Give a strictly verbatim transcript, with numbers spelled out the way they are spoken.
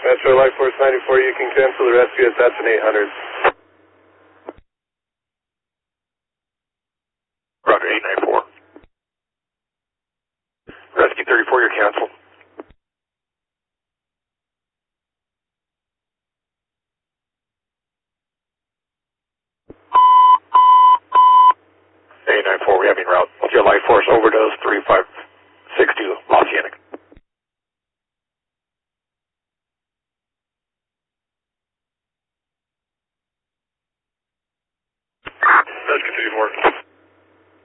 Metro Life Force ninety-four, you can cancel the rescue at that's an eight hundred. Roger, eight ninety-four. Rescue thirty-four, you're canceled. eight ninety-four, we have you en route. Your Life Force overdose, three five six two, Los Angeles. Let's continue to work.